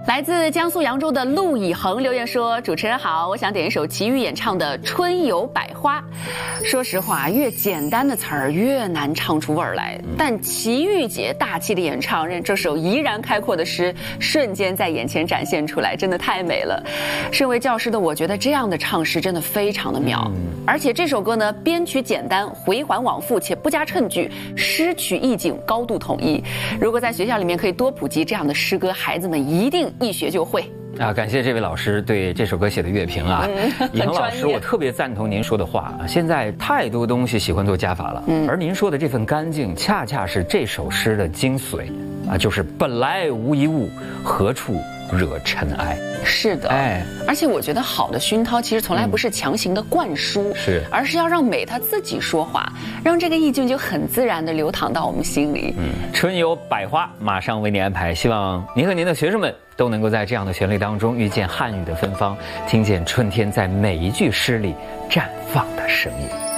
来自江苏扬州的陆以恒留言说：“主持人好，我想点一首齐豫演唱的《春有百花》。说实话，越简单的词儿越难唱出味儿来，但齐豫姐大气的演唱，让这首怡然开阔的诗瞬间在眼前展现出来，真的太美了。身为教师的我，觉得这样的唱诗真的非常的妙。而且这首歌呢，编曲简单，回环往复，且不加衬句，诗曲意境高度统一。如果在学校里面可以多普及这样的诗歌，孩子们一定一学就会。” 感谢这位老师对这首歌写的乐评啊，以恒老师，我特别赞同您说的话啊。现在太多东西喜欢做加法了，而您说的这份干净，恰恰是这首诗的精髓啊，就是本来无一物，何处惹尘埃。 是的，而且我觉得好的熏陶其实从来不是强行的灌输， 是， 而是要让美它自己说话，让这个意境就很自然的流淌到我们心里。 春有百花，马上为您安排，希望您和您的学生们都能够在这样的旋律当中遇见汉语的芬芳，听见春天在每一句诗里绽放的声音。